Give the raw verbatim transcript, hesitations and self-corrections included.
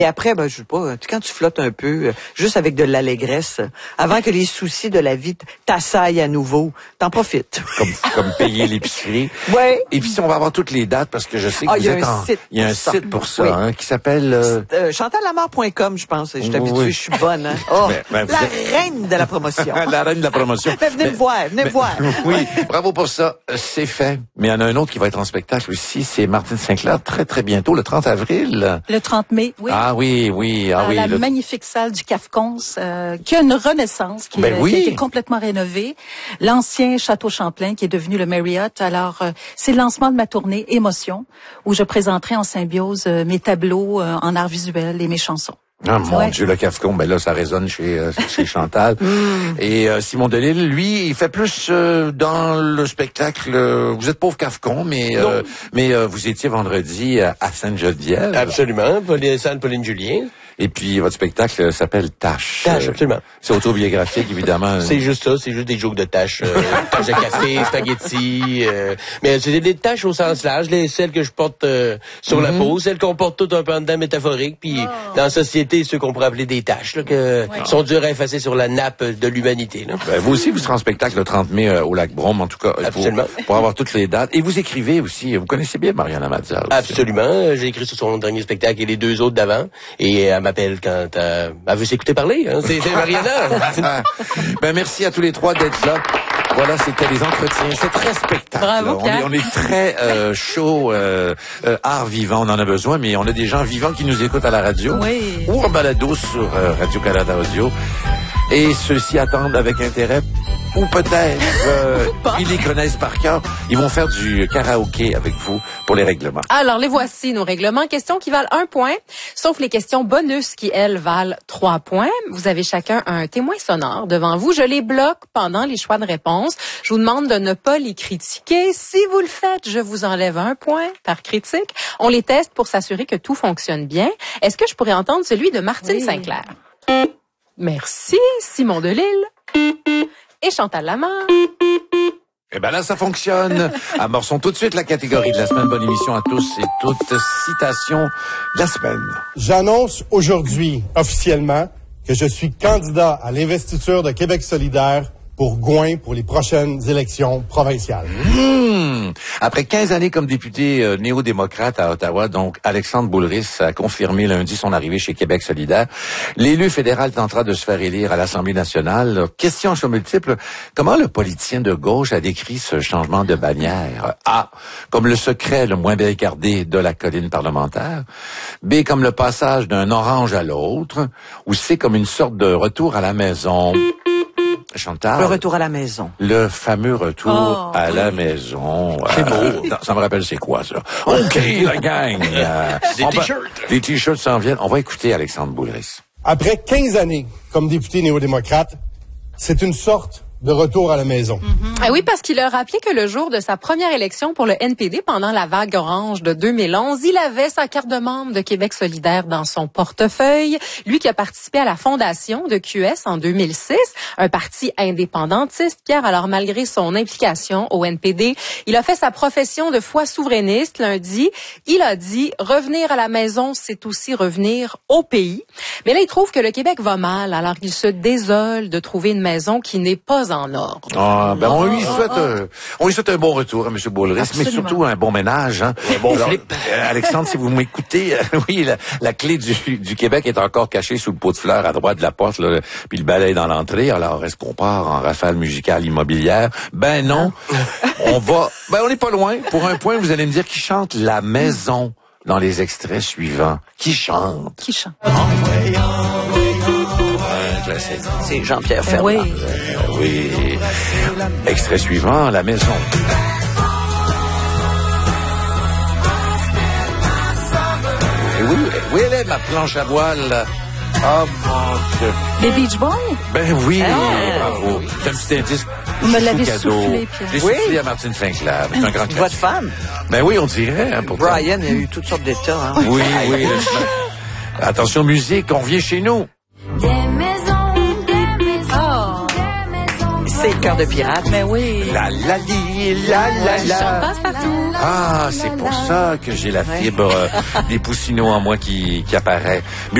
Et après, ben, je sais pas, quand tu flottes un peu, euh, juste avec de l'allégresse, euh, avant que les soucis de la vie t'assaillent à nouveau, t'en profites. Comme, comme payer l'épicerie. Ouais. Et puis si on va avoir toutes les dates, parce que je sais que Ah, vous il y a êtes un en... site Il y a un pour ça. site pour ça, Oui. hein, qui s'appelle... Euh... Euh, chantal lamar point com, je pense. Je suis habituée, Oui. je suis bonne. Hein? Oh, Ben, ben, vous la êtes- reine de la promotion. La reine de la promotion. Ben, venez me voir, venez me voir. Oui, bravo pour ça. C'est fait. Mais il y en a un autre qui va être en spectacle aussi. C'est Martine Sinclair, très, très bientôt, le trente avril. Le trente mai, oui. Ah oui, oui, ah à oui. la le- magnifique salle du Cafcons, euh, qui a une renaissance, qui, Ben euh, oui. qui a été complètement rénovée. L'ancien Château Champlain, qui est devenu le Marriott. Alors, euh, c'est le lancement de ma tournée Émotion, où je présenterai en symbiose euh, mes tableaux euh, en art visuel et mes chansons. Ah mon Ouais. Dieu, le Cafcon, ben là, ça résonne chez euh, chez Chantal. Et euh, Simon Delille, lui, il fait plus euh, dans le spectacle. euh, vous êtes pauvre Cafcon, mais euh, mais euh, vous étiez vendredi à à Sainte-Geneviève. Absolument. Pauline, Sainte-Pauline Julien. Et puis votre spectacle s'appelle Tâche. Tâche, Euh, absolument. C'est autobiographique, évidemment. C'est juste ça, c'est juste des jokes de tâches. Euh, tâches de café, spaghetti. Euh, mais c'est des tâches au sens large, les, celles que je porte euh, sur la peau, celles qu'on porte tout un peu en dedans métaphorique. Puis dans la société, ceux qu'on pourrait appeler des tâches, là, que sont dures à effacer sur la nappe de l'humanité. Là. Ben, vous aussi, vous serez en spectacle le trente mai euh, au Lac Brome, en tout cas, euh, Absolument. pour, pour avoir toutes les dates. Et vous écrivez aussi. Vous connaissez bien Mariana Mazza aussi. Absolument. Euh, J'ai écrit sur son dernier spectacle et les deux autres d'avant. Et elle m'appelle quand euh, elle veut s'écouter parler. Hein. C'est c'est Mariana. Ben, merci à tous les trois d'être là. Voilà, c'était les entretiens. C'est très spectacle. Bravo, là. on, Pierre. est, on est très euh, chaud, euh, euh, art vivant. On en a besoin, mais on a des gens vivants qui nous écoutent à la radio. Oui. Ou en balado sur euh, Radio-Canada Audio. Et ceux-ci attendent avec intérêt. Ou peut-être, euh, ils les connaissent par cœur. Ils vont faire du karaoké avec vous pour les règlements. Alors, les voici, nos règlements. Questions qui valent un point, sauf les questions bonus qui, elles, valent trois points. Vous avez chacun un témoin sonore devant vous. Je les bloque pendant les choix de réponse. Je vous demande de ne pas les critiquer. Si vous le faites, je vous enlève un point par critique. On les teste pour s'assurer que tout fonctionne bien. Est-ce que je pourrais entendre celui de Martine Oui. Sinclair? Merci, Simon Delille. Et Chantal Lamar. Eh ben là, ça fonctionne. Amorçons tout de suite la catégorie de la semaine. Bonne émission à tous et toutes. Citation de la semaine. J'annonce aujourd'hui officiellement que je suis candidat à l'investiture de Québec solidaire pour Gouin pour les prochaines élections provinciales. Mmh. Après quinze années comme député euh, néo-démocrate à Ottawa, donc Alexandre Boulris a confirmé lundi son arrivée chez Québec solidaire. L'élu fédéral tentera de se faire élire à l'Assemblée nationale. Question sur multiples. Comment le politicien de gauche a décrit ce changement de bannière? A. Comme le secret le moins bien gardé de la colline parlementaire. B. Comme le passage d'un orange à l'autre. Ou C. Comme une sorte de retour à la maison. Chantal. Le retour à la maison. Le fameux retour Oh, à la maison. C'est beau. Ça me rappelle c'est quoi, ça? OK, la gang. Euh, Des on va- t-shirts. Les t-shirts s'en viennent. On va écouter Alexandre Boulris. Après quinze années comme député néo-démocrate, c'est une sorte de retour à la maison. Ah oui, parce qu'il a rappelé que le jour de sa première élection pour le N P D pendant la vague orange de deux mille onze, il avait sa carte de membre de Québec solidaire dans son portefeuille. Lui qui a participé à la fondation de Q S en deux mille six, un parti indépendantiste. Pierre, alors malgré son implication au N P D, il a fait sa profession de foi souverainiste lundi. Il a dit, revenir à la maison, c'est aussi revenir au pays. Mais là, il trouve que le Québec va mal, alors il se désole de trouver une maison qui n'est pas en ordre. Ah, ben on lui souhaite, euh, on lui souhaite un bon retour à M. Boulris, mais Absolument. surtout un bon ménage. Hein. bon Alors, flip. euh, Alexandre, si vous m'écoutez, euh, oui, la, la clé du, du Québec est encore cachée sous le pot de fleurs à droite de la porte, là, puis le balai dans l'entrée. Alors, est-ce qu'on part en rafale musicale immobilière? Ben non. On va, ben on n'est pas loin. Pour un point, vous allez me dire qui chante La Maison dans les extraits suivants. Qui chante? Qui chante? Un classique. C'est Jean-Pierre Ben Ferland. oui. Euh, oui. Extrait suivant, La Maison. Et oui, oui, elle est ma planche à voile. Oh mon Dieu. Les Beach Boys? Ben oui, bravo. C'est un petit indice. Vous me chou l'avez cadeau. soufflé, Pierre. J'ai Oui. soufflé à Martine Sinclair. C'est un grand Votre classique. femme, Ben oui, on dirait. Hein, pourtant. Brian, il y a eu toutes sortes d'états. Hein? Oui, oui. le- Attention musique, on vient chez nous. Des maisons, des maisons, des maisons. C'est Cœur de pirate. Mais oui. La la li, la la la. Passe-partout. Ah, c'est pour ça que j'ai la fibre euh, des poussinots en moi qui, qui apparaît.